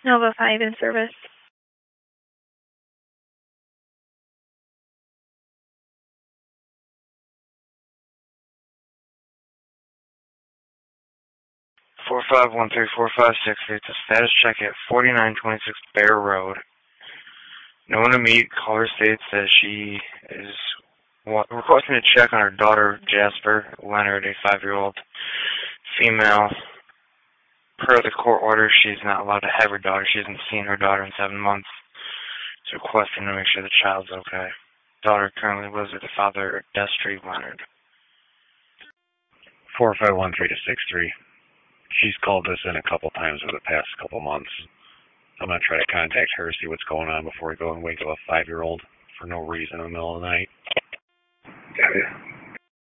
Nova 5 in service. Four 45134568. The status check at 4926 Bear Road. No one to meet. Caller states that she is requesting a check on her daughter, Jasper Leonard, a 5-year-old female. Per the court order, she's not allowed to have her daughter. She hasn't seen her daughter in 7 months. She's requesting to make sure the child's okay. Daughter currently lives with her father, Destry Leonard. 4513-63. She's called us in a couple times over the past couple months. I'm going to try to contact her, see what's going on before we go and wake up a 5-year-old for no reason in the middle of the night. Got it.